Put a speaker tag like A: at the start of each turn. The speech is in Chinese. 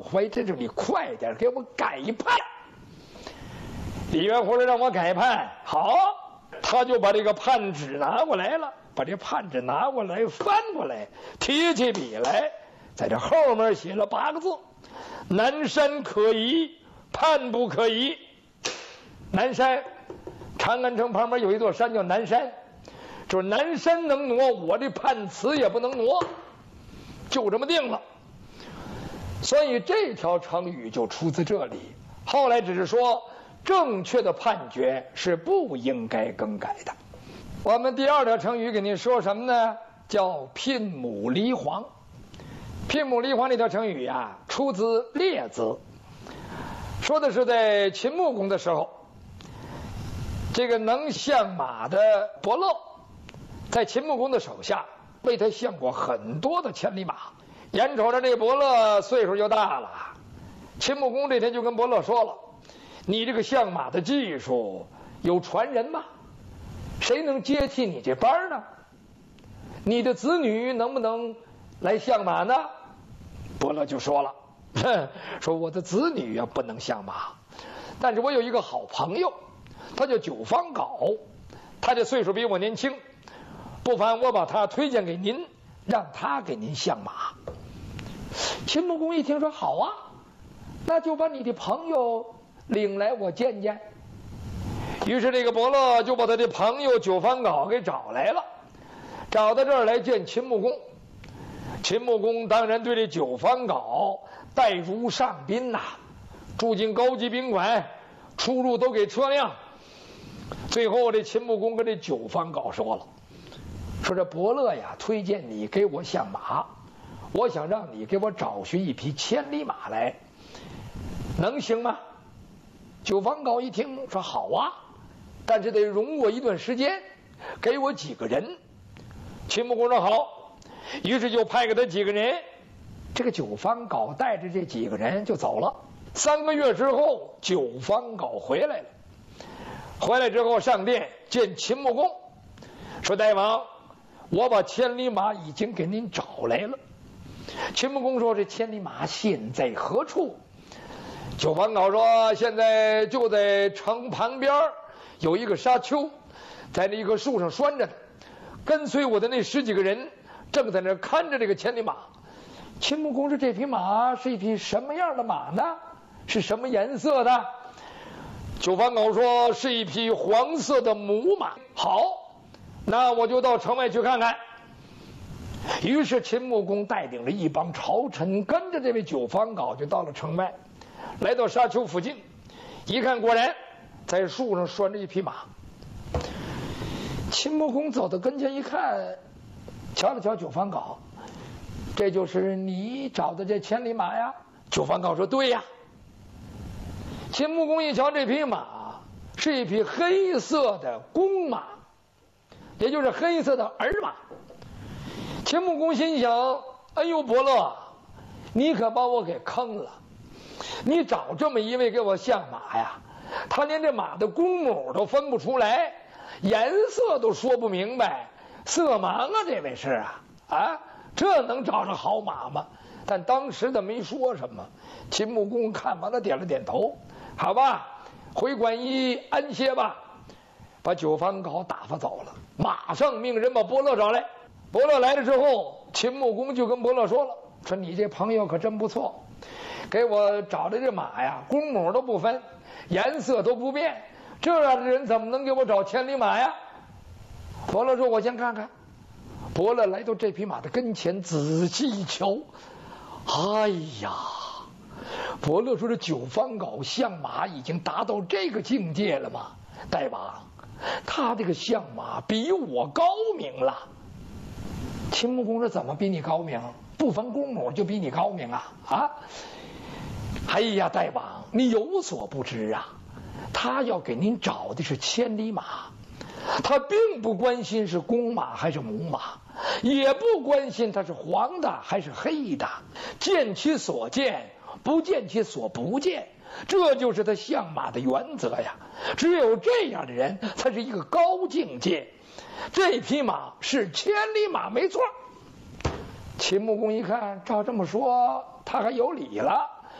A: 怀真是你快点给我改判。李元侯说让我改判，好，他就把这个判纸拿过来了，把这判纸拿过来翻过来，提起笔来，在这后面写了8个字：南山可移，判不可移。南山，长安城旁边有一座山叫南山，就是南山能挪，我这判词也不能挪，就这么定了。所以这条成语就出自这里。后来只是说正确的判决是不应该更改的。我们第2条成语给您说什么呢？叫牝母离黄。牝母离黄这条成语啊，出自《列子》，说的是在秦穆公的时候，这个能相马的伯乐，在秦穆公的手下为他相过很多的千里马。眼瞅着这伯乐岁数就大了，秦穆公这天就跟伯乐说了：“你这个相马的技术有传人吗？谁能接替你这班呢？你的子女能不能来相马呢？”伯乐就说了：“说我的子女啊不能相马，但是我有一个好朋友，他叫九方镐，他这岁数比我年轻，不妨我把他推荐给您，让他给您相马。”秦穆公一听说好啊，那就把你的朋友领来我见见。于是这个伯乐就把他的朋友九方镐给找来了，找到这儿来见秦穆公。秦穆公当然对这九方镐待如上宾呐，住进高级宾馆，出入都给车辆。最后这秦穆公跟这九方镐说了，说这伯乐呀推荐你给我相马，我想让你给我找寻一匹千里马来，能行吗？九方镐一听说好啊，但是得容我一段时间，给我几个人。秦穆公说好，于是就派给他几个人。这个九方镐带着这几个人就走了。3个月之后，九方镐回来了。回来之后上殿见秦穆公，说：“大王，我把千里马已经给您找来了。”秦穆公说：“这千里马现在何处？”九方镐说：“现在就在城旁边有一个沙丘，在那一棵树上拴着呢。跟随我的那10几个人正在那看着这个千里马。”秦穆公说：“这匹马是一匹什么样的马呢？是什么颜色的？”九方镐说：“是一匹黄色的母马。”好，那我就到城外去看看。于是秦穆公带领了一帮朝臣，跟着这位九方镐就到了城外，来到沙丘附近，一看果然在树上拴着一匹马。秦穆公走到跟前一看，瞧了瞧九方镐，这就是你找的这千里马呀？九方镐说：“对呀。”秦穆公一瞧这匹马是一匹黑色的公马，也就是黑色的儿马。秦穆公心想：哎呦伯乐，你可把我给坑了，你找这么一位给我相马呀，他连这马的公母都分不出来，颜色都说不明白，色盲啊，这位是啊，这能找着好马吗？但当时他没说什么。秦穆公看完了点了点头，好吧，回馆驿安歇吧，把九方镐打发走了，马上命人把伯乐找来。伯乐来了之后，秦穆公就跟伯乐说了，说你这朋友可真不错，给我找的这马呀，公母都不分，颜色都不变，这样的人怎么能给我找千里马呀？伯乐说：“我先看看。”伯乐来到这匹马的跟前，仔细一瞧，哎呀！伯乐说：“这九方镐相马已经达到这个境界了吗？大王，他这个相马比我高明了。”秦穆公说：“怎么比你高明？不分公母就比你高明啊？啊！哎呀，大王，你有所不知啊，他要给您找的是千里马，他并不关心是公马还是母马，也不关心它是黄的还是黑的，见其所见，不见其所不见，这就是他相马的原则呀。只有这样的人才是一个高境界。这匹马是千里马没错。”秦穆公一看，照这么说他还有理了。